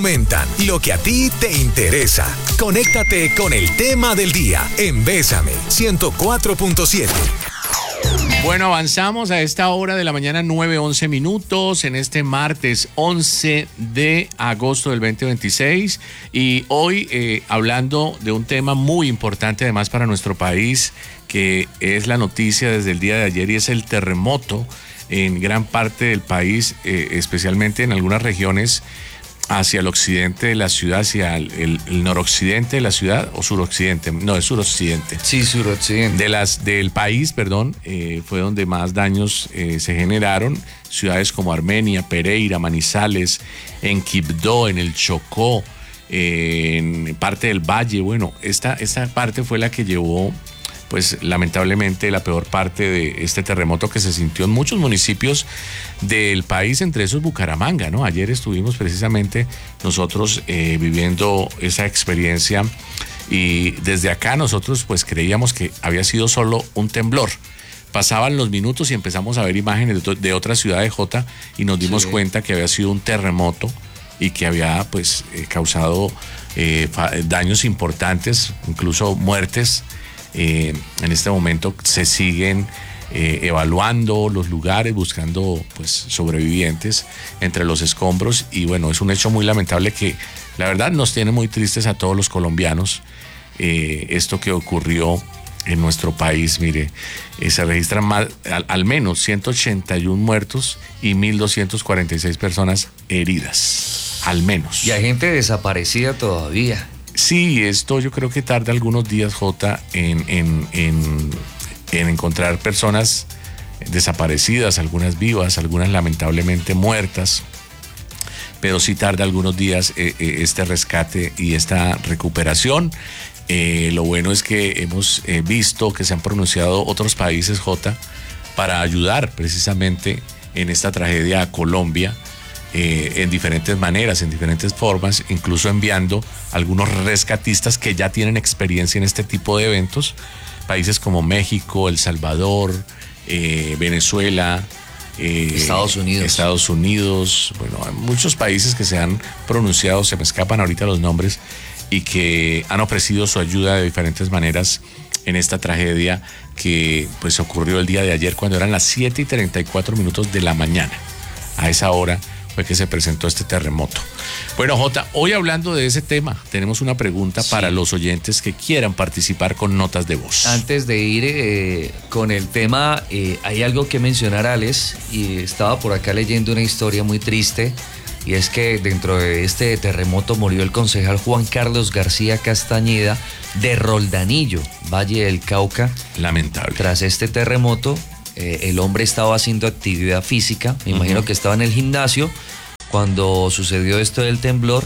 Comentan lo que a ti te interesa. Conéctate con el tema del día en Bésame 104.7. Bueno, avanzamos a esta hora de la mañana, 9:11 minutos, en este martes 11 de agosto del 2026. Y hoy hablando de un tema muy importante además para nuestro país, que es la noticia desde el día de ayer, y es el terremoto en gran parte del país, especialmente en algunas regiones hacia el occidente de la ciudad, hacia el noroccidente de la ciudad, o suroccidente, no, es suroccidente. Sí, suroccidente. Del país, perdón, fue donde más daños se generaron. Ciudades como Armenia, Pereira, Manizales, en Quibdó, en el Chocó, en parte del Valle. Bueno, esta parte fue la que llevó, pues lamentablemente, la peor parte de este terremoto que se sintió en muchos municipios del país, entre esos Bucaramanga, ¿no? Ayer estuvimos precisamente nosotros viviendo esa experiencia, y desde acá nosotros pues creíamos que había sido solo un temblor. Pasaban los minutos y empezamos a ver imágenes de otras ciudades, Jota, y nos dimos cuenta que había sido un terremoto y que había pues causado daños importantes, incluso muertes. En este momento se siguen evaluando los lugares, buscando pues sobrevivientes entre los escombros, y bueno, es un hecho muy lamentable que la verdad nos tiene muy tristes a todos los colombianos. Esto que ocurrió en nuestro país, mire, se registran al menos 181 muertos y 1.246 personas heridas, al menos. Y hay gente desaparecida todavía. Sí, esto yo creo que tarda algunos días, Jota, en encontrar personas desaparecidas, algunas vivas, algunas lamentablemente muertas, pero sí tarda algunos días este rescate y esta recuperación. Lo bueno es que hemos visto que se han pronunciado otros países, Jota, para ayudar precisamente en esta tragedia a Colombia. En diferentes maneras, en diferentes formas, incluso enviando algunos rescatistas que ya tienen experiencia en este tipo de eventos. Países como México, El Salvador, Venezuela, Estados Unidos. Bueno, hay muchos países que se han pronunciado, se me escapan ahorita los nombres, y que han ofrecido su ayuda de diferentes maneras en esta tragedia que pues ocurrió el día de ayer, cuando eran las 7:34 de la mañana. A esa hora fue que se presentó este terremoto. Bueno, Jota, hoy hablando de ese tema, tenemos una pregunta para los oyentes que quieran participar con notas de voz. Antes de ir con el tema, hay algo que mencionar, Alex, y estaba por acá leyendo una historia muy triste, y es que dentro de este terremoto murió el concejal Juan Carlos García Castañeda de Roldanillo, Valle del Cauca. Lamentable. Tras este terremoto, el hombre estaba haciendo actividad física, me imagino que estaba en el gimnasio. Cuando sucedió esto del temblor,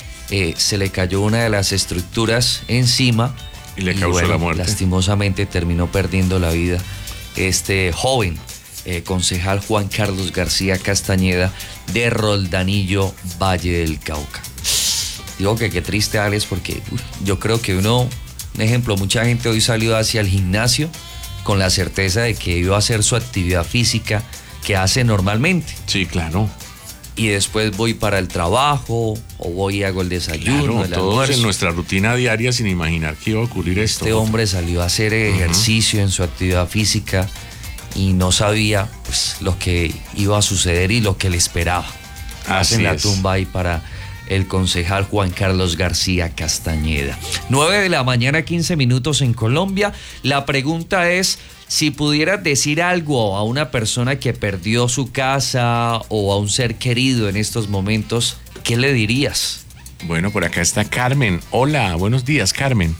se le cayó una de las estructuras encima y le causó la muerte. Lastimosamente terminó perdiendo la vida este joven concejal Juan Carlos García Castañeda de Roldanillo, Valle del Cauca. Digo que qué triste, Alex, porque yo creo que un ejemplo, mucha gente hoy salió hacia el gimnasio con la certeza de que iba a hacer su actividad física que hace normalmente. Sí, claro. Y después voy para el trabajo, o voy y hago el desayuno, claro, el todos almuerzo. En nuestra rutina diaria, sin imaginar que iba a ocurrir esto. Este hombre salió a hacer ejercicio en su actividad física y no sabía pues lo que iba a suceder y lo que le esperaba. Hacen la tumba ahí para el concejal Juan Carlos García Castañeda. 9:15 a.m. en Colombia. La pregunta es: si pudieras decir algo a una persona que perdió su casa o a un ser querido en estos momentos, ¿qué le dirías? Bueno, por acá está Carmen. Hola, buenos días, Carmen.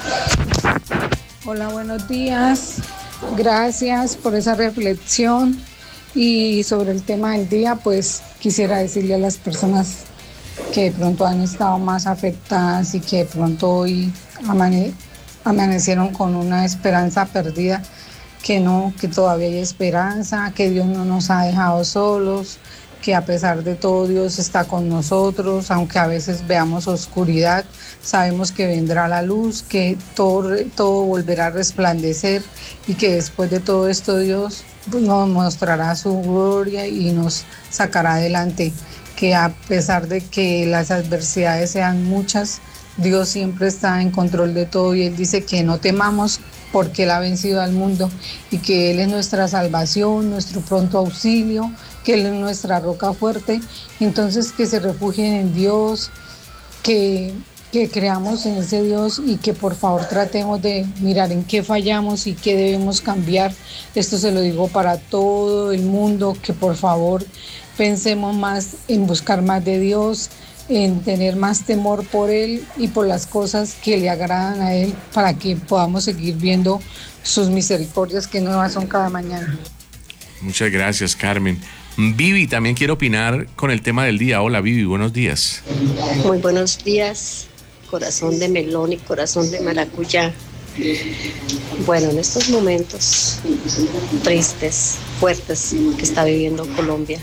Hola, buenos días. Gracias por esa reflexión. Y sobre el tema del día, pues quisiera decirle a las personas que de pronto han estado más afectadas y que de pronto hoy amanecieron con una esperanza perdida, que no, que todavía hay esperanza, que Dios no nos ha dejado solos, que a pesar de todo Dios está con nosotros, aunque a veces veamos oscuridad, sabemos que vendrá la luz, que todo volverá a resplandecer, y que después de todo esto Dios nos mostrará su gloria y nos sacará adelante. que a pesar de que las adversidades sean muchas, Dios siempre está en control de todo y Él dice que no temamos porque Él ha vencido al mundo y que Él es nuestra salvación, nuestro pronto auxilio, que Él es nuestra roca fuerte. Entonces que se refugien en Dios, que creamos en ese Dios y que por favor tratemos de mirar en qué fallamos y qué debemos cambiar. Esto se lo digo para todo el mundo, que por favor pensemos más en buscar más de Dios, en tener más temor por Él y por las cosas que le agradan a Él, para que podamos seguir viendo sus misericordias que nuevas son cada mañana. Muchas gracias, Carmen. Vivi, también quiero opinar con el tema del día. Hola, Vivi, buenos días. Muy buenos días, corazón de melón y corazón de maracuyá. Bueno, en estos momentos tristes, fuertes que está viviendo Colombia,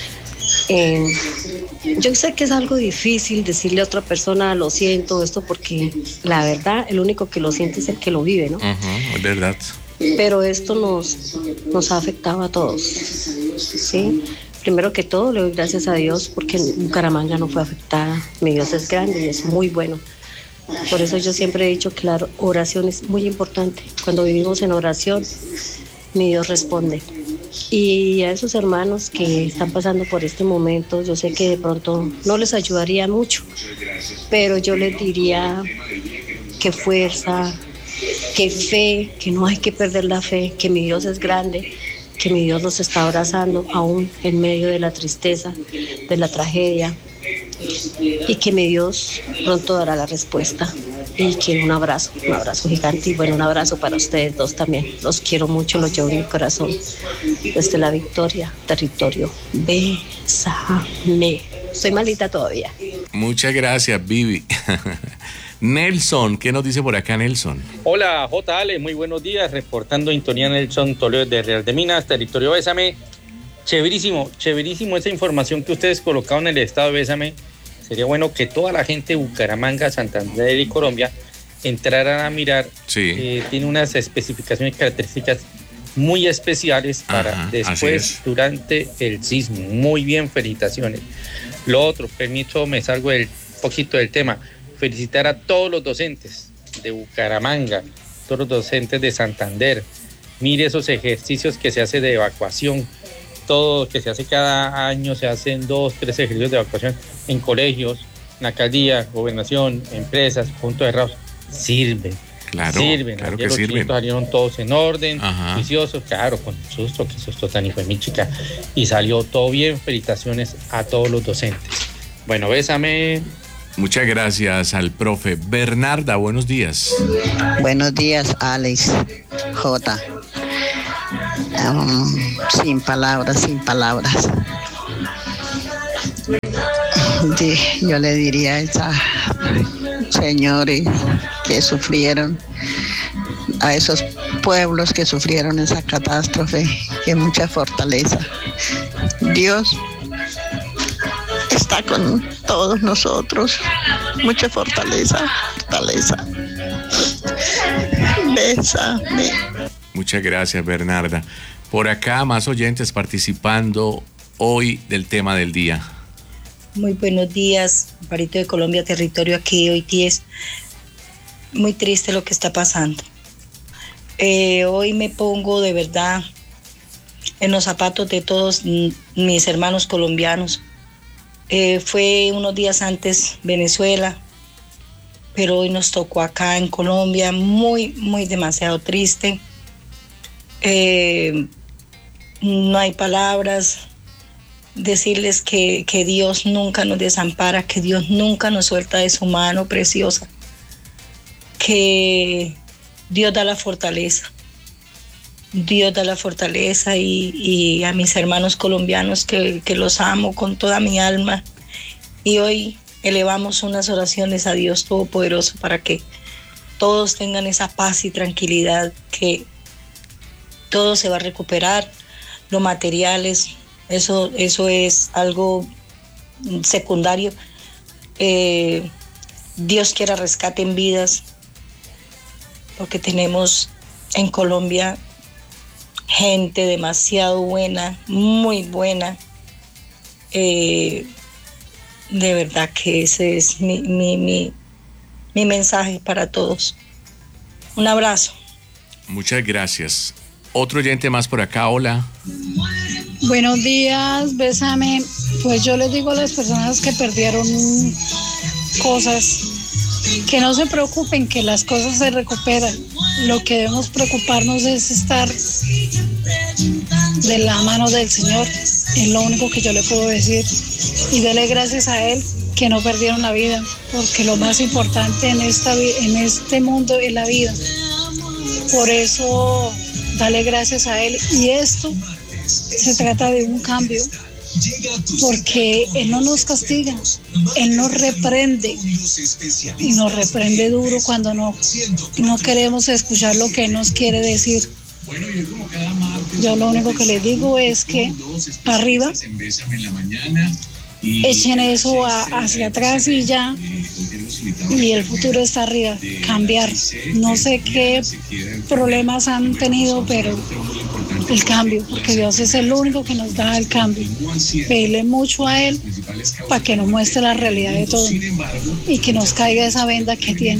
yo sé que es algo difícil decirle a otra persona lo siento esto, porque la verdad el único que lo siente es el que lo vive, ¿no? Es verdad. Pero esto nos ha afectado a todos, ¿sí? Primero que todo le doy gracias a Dios porque Bucaramanga no fue afectada. Mi Dios es grande y es muy bueno. Por eso yo siempre he dicho que la oración es muy importante. Cuando vivimos en oración, mi Dios responde. Y a esos hermanos que están pasando por este momento, yo sé que de pronto no les ayudaría mucho, pero yo les diría que fuerza, que fe, que no hay que perder la fe, que mi Dios es grande, que mi Dios los está abrazando aún en medio de la tristeza, de la tragedia, y que mi Dios pronto dará la respuesta. Y que un abrazo gigante, y bueno, un abrazo para ustedes dos también. Los quiero mucho, los llevo en mi corazón. Desde La Victoria, territorio. Bésame. Estoy malita todavía. Muchas gracias, Vivi. Nelson, ¿qué nos dice por acá, Nelson? Hola, J. Ale, muy buenos días. Reportando Intonía Nelson Toledo de Real de Minas, territorio Bésame. Chéverísimo esa información que ustedes colocaron en el estado de Bésame. Sería bueno que toda la gente de Bucaramanga, Santander y Colombia entraran a mirar. Sí. Tiene unas especificaciones y características muy especiales para después, durante el sismo. Muy bien, felicitaciones. Lo otro, me salgo poquito del tema. Felicitar a todos los docentes de Bucaramanga, todos los docentes de Santander. Mire esos ejercicios que se hace de evacuación. Todo que se hace cada año, se hacen 2, 3 ejercicios de evacuación en colegios, en alcaldía, gobernación, empresas, puntos cerrados. Sirven. Sirven. Claro que sirven. Salieron todos en orden, juiciosos, claro, con susto, que susto tan hijo de mi chica. Y salió todo bien. Felicitaciones a todos los docentes. Bueno, bésame. Muchas gracias al profe. Bernarda, buenos días. Buenos días, Alex, J. Sin palabras. Yo le diría a esos señores que sufrieron, a esos pueblos que sufrieron esa catástrofe, que mucha fortaleza. Dios está con todos nosotros. Mucha fortaleza. Bésame. Muchas gracias, Bernarda. Por acá, más oyentes participando hoy del tema del día. Muy buenos días, Amparito de Colombia, territorio aquí, hoy 10. Muy triste lo que está pasando. Hoy me pongo de verdad en los zapatos de todos mis hermanos colombianos. Fue unos días antes Venezuela, pero hoy nos tocó acá en Colombia, muy demasiado triste. No hay palabras. Decirles que Dios nunca nos desampara, que Dios nunca nos suelta de su mano preciosa, que Dios da la fortaleza. Dios da la fortaleza y a mis hermanos colombianos que los amo con toda mi alma. Y hoy elevamos unas oraciones a Dios Todopoderoso para que todos tengan esa paz y tranquilidad, que todo se va a recuperar, los materiales, eso es algo secundario. Dios quiera rescaten vidas, porque tenemos en Colombia gente demasiado buena, muy buena. de verdad que ese es mi mensaje para todos. Un abrazo. Muchas gracias. Otro oyente más por acá, hola. Buenos días, Bésame. Pues yo les digo a las personas que perdieron cosas que no se preocupen, que las cosas se recuperan. Lo que debemos preocuparnos es estar de la mano del Señor. Es lo único que yo le puedo decir. Y dele gracias a Él que no perdieron la vida, porque lo más importante en este mundo es la vida. Por eso, dale gracias a Él. Y esto se trata de un cambio, porque Él no nos castiga, Él nos reprende, y nos reprende duro cuando no queremos escuchar lo que Él nos quiere decir. Yo lo único que les digo es que para arriba, echen eso hacia atrás y ya, y el futuro está arriba, cambiar. No sé qué problemas han tenido, pero el cambio, porque Dios es el único que nos da el cambio. Pedirle mucho a Él para que nos muestre la realidad de todo y que nos caiga esa venda que tiene.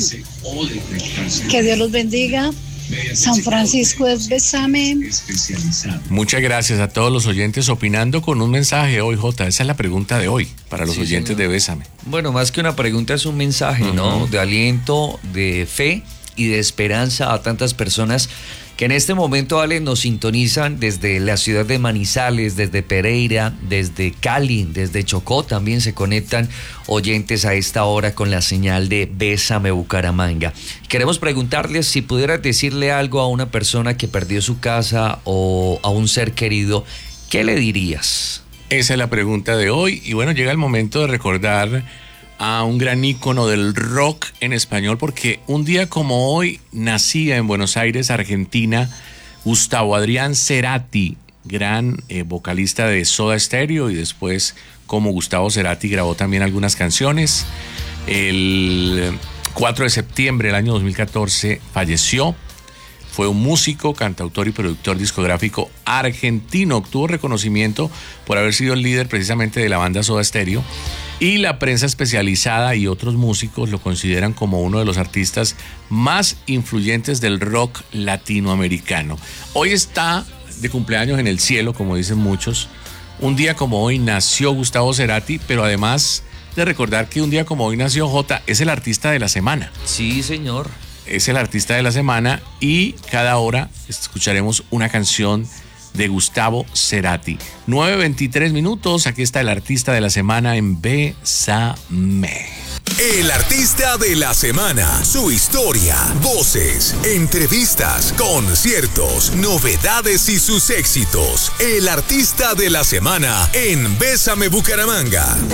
Que Dios los bendiga. San Francisco es Bésame. Muchas gracias a todos los oyentes opinando con un mensaje hoy, Jota. Esa es la pregunta de hoy para los oyentes, señor, de Bésame. Bueno, más que una pregunta es un mensaje, ¿no? De aliento, de fe y de esperanza a tantas personas que en este momento, Ale, nos sintonizan desde la ciudad de Manizales, desde Pereira, desde Cali, desde Chocó. También se conectan oyentes a esta hora con la señal de Bésame Bucaramanga. Queremos preguntarles si pudieras decirle algo a una persona que perdió su casa o a un ser querido, ¿qué le dirías? Esa es la pregunta de hoy. Y bueno, llega el momento de recordar a un gran ícono del rock en español, porque un día como hoy nacía en Buenos Aires, Argentina, Gustavo Adrián Cerati, gran vocalista de Soda Stereo, y después como Gustavo Cerati grabó también algunas canciones. El 4 de septiembre del año 2014 falleció. Fue un músico, cantautor y productor discográfico argentino. Obtuvo reconocimiento por haber sido el líder precisamente de la banda Soda Stereo, y la prensa especializada y otros músicos lo consideran como uno de los artistas más influyentes del rock latinoamericano. Hoy está de cumpleaños en el cielo, como dicen muchos. Un día como hoy nació Gustavo Cerati, pero además de recordar que un día como hoy nació Jota, es el artista de la semana. Sí, señor. Es el artista de la semana, y cada hora escucharemos una canción de Gustavo Cerati. 9:23 minutos, aquí está el artista de la semana en Bésame. El artista de la semana, su historia, voces, entrevistas, conciertos, novedades y sus éxitos. El artista de la semana en Bésame Bucaramanga.